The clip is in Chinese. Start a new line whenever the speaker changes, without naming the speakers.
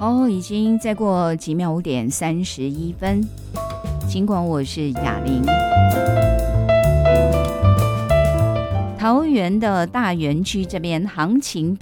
哦，已经再过几秒5:31，尽管我是雅玲。桃园的大园区这边行情